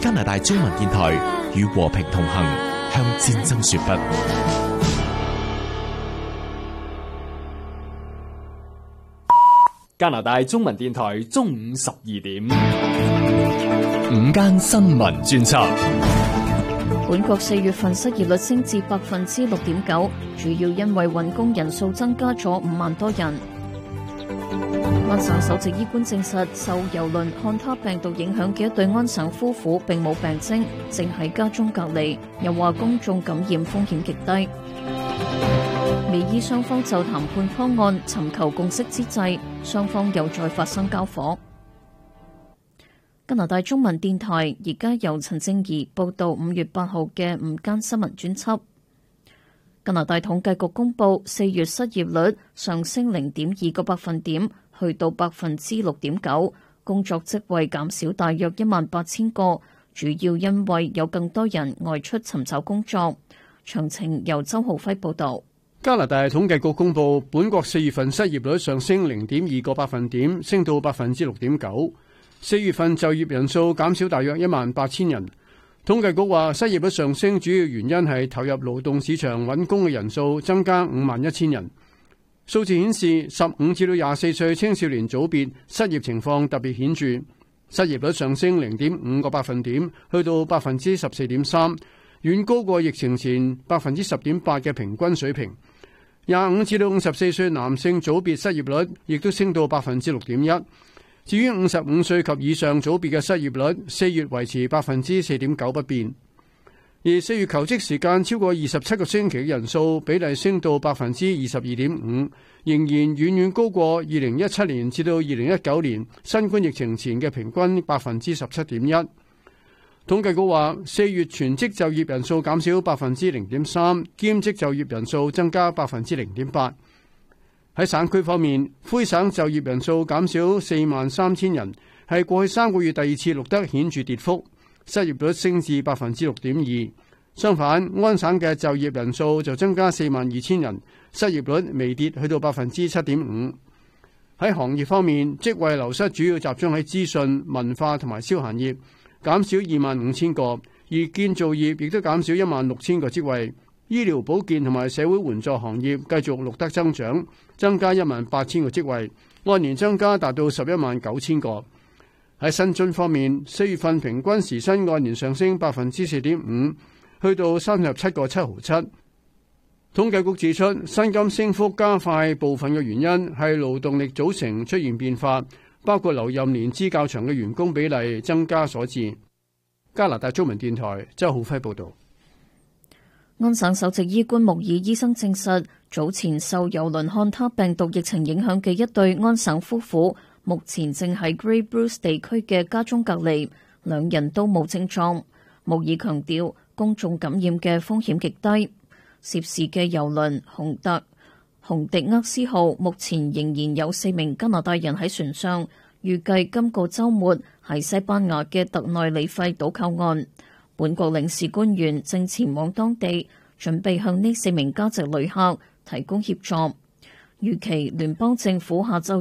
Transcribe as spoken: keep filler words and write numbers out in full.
加拿大中文電台與和平同行，向戰爭說不。 加拿大中文電台中午十二點， 午間新聞專輯。 本國四月份失業率升至百分之六點九，主要因為揾工人數增加咗五萬多人。安省首席醫官證實，受郵輪漢他病毒影響嘅一對安省夫婦並冇病徵，正喺家中隔離。又話公眾感染風險極低。美伊雙方就談判方案尋求共識之際，雙方又再發生交火。加拿大中文電台而家由陳正儀報道五月八號嘅午間新聞專輯。加拿大統計局公布四月失業率上升零點二個百分點，去到百分之六點九，工作職位減少大約一萬八千個，主要因為有更多人外出尋找工作。詳情由周浩輝報道。 加拿大統計局公布，本國四月份失業率上升零點二個百分點，升到百分之六點九。四月份就業人數減少大約一萬八千人。統計局話，失業率上升主要原因係投入勞動市場揾工嘅人數增加五萬一千人。數字顯示，十五至到廿四歲青少年組別失業情況特別顯著，失業率上升零點五個百分點，去到百分之十四點三，遠高過疫情前百分之十點八嘅平均水平。廿五至到五十四歲男性組別失業率亦都升到百分之六點一。至於五十五歲及以上組別嘅失業率，四月維持百分之四點九不變。而四月求職時間超過二十七個星期嘅人數比例升到百分之二十二點五，仍然遠遠高過二零一七年至到二零一九年新冠疫情前嘅平均百分之十七點一。統計局話，四月全職就業人數減少百分之零點三，兼職就業人數增加百分之零點八。喺省區方面，魁省就業人數減少四萬三千人，係過去三個月第二次錄得顯著跌幅，失業率升至百分之六點二。相反，安省嘅就業人數就增加四萬二千人，失業率微跌去到百分之七點五。喺行業方面，職位流失主要集中喺資訊、文化同埋消閒業，減少二萬五千個，而建造業亦都減少一萬六千個職位。醫療保健同埋社會援助行業繼續錄得增長，增加一萬八千個職位，按年增加達到十一萬九千個。喺薪津方面，四月份平均時薪按年上升百分之四點五，去到三十七個七毫七。統計局指出，薪金升幅加快部分嘅原因係勞動力組成出現變化，包括留任年資較長嘅員工比例增加所致。加拿大中文電台周浩輝報導。 安省首席醫官穆爾醫生證實，早前受郵輪漢他病毒疫情影響嘅一對安省夫婦，目前正喺 Grey Bruce 地區嘅家中隔離，兩人都冇症狀。穆爾強調，公眾感染嘅風險極低。涉事嘅郵輪洪特洪迪厄斯號目前仍然有四名加拿大人喺船上，預計今個週末喺西班牙嘅特內里費島靠岸。本國領事官員正前往當地，準備向呢四名加籍旅客提供協助。預期聯邦政府下晝